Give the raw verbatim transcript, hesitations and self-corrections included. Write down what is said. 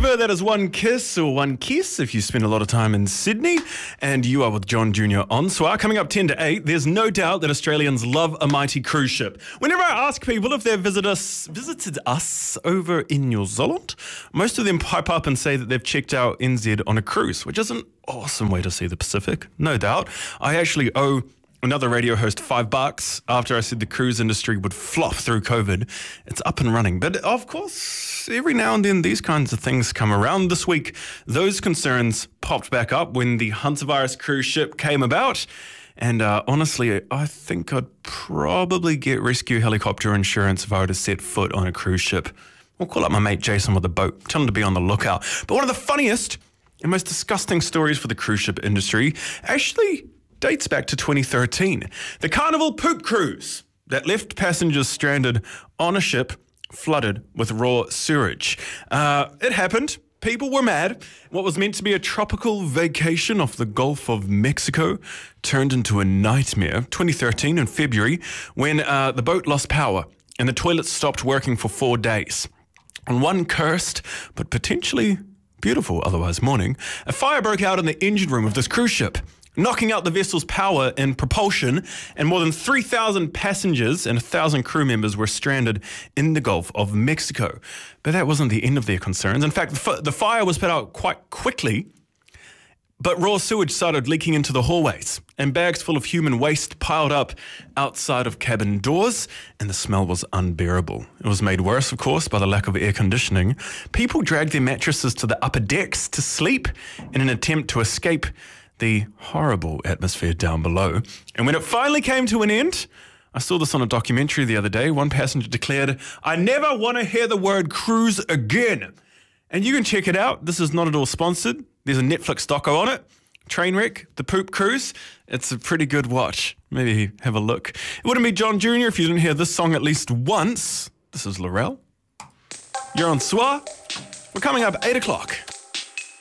Fever, that is One Kiss or One Kiss if you spend a lot of time in Sydney. And you are with John Junior on Soir. Coming up ten to eight, there's no doubt that Australians love a mighty cruise ship. Whenever I ask people if they've visited us, visited us over in New Zealand, most of them pipe up and say that they've checked out N Z on a cruise, which is an awesome way to see the Pacific, no doubt. I actually owe another radio host five bucks after I said the cruise industry would flop through COVID. It's up and running. But of course, every now and then these kinds of things come around. This week, those concerns popped back up when the Huntavirus cruise ship came about. And uh, honestly, I think I'd probably get rescue helicopter insurance if I were to set foot on a cruise ship. We'll call up my mate Jason with a boat, tell him to be on the lookout. But one of the funniest and most disgusting stories for the cruise ship industry actually dates back to twenty thirteen. The Carnival Poop Cruise that left passengers stranded on a ship flooded with raw sewage. Uh, it happened. People were mad. What was meant to be a tropical vacation off the Gulf of Mexico turned into a nightmare. twenty thirteen in February, when uh, the boat lost power and the toilets stopped working for four days. On one cursed, but potentially beautiful otherwise morning, a fire broke out in the engine room of this cruise ship, knocking out the vessel's power and propulsion, and more than three thousand passengers and one thousand crew members were stranded in the Gulf of Mexico. But that wasn't the end of their concerns. In fact, the, f- the fire was put out quite quickly, but raw sewage started leaking into the hallways, and bags full of human waste piled up outside of cabin doors, and the smell was unbearable. It was made worse, of course, by the lack of air conditioning. People dragged their mattresses to the upper decks to sleep in an attempt to escape the horrible atmosphere down below. And when it finally came to an end, I saw this on a documentary the other day. One passenger declared, "I never want to hear the word cruise again." And you can check it out. This is not at all sponsored. There's a Netflix doco on it. Trainwreck, The Poop Cruise. It's a pretty good watch. Maybe have a look. It wouldn't be John Junior if you didn't hear this song at least once. This is Laurel. You're on Soir. We're coming up eight o'clock.